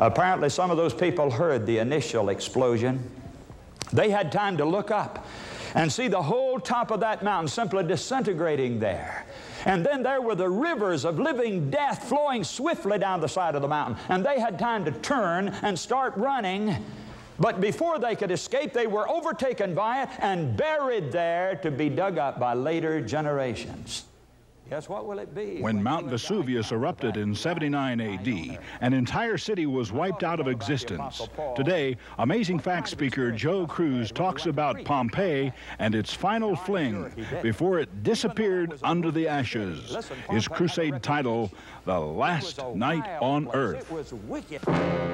Apparently some of those people heard the initial explosion. They had time to look up and see the whole top of that mountain simply disintegrating there. And then there were the rivers of living death flowing swiftly down the side of the mountain. And they had time to turn and start running. But before they could escape, they were overtaken by it and buried there to be dug up by later generations. Yes, what will it be? When Mount Vesuvius erupted in 79 A.D., an entire city was wiped out of existence. Today, Amazing Facts speaker Joe Cruz talks about Pompeii and its final fling before it disappeared under the ashes. His crusade title, The Last Night on Earth.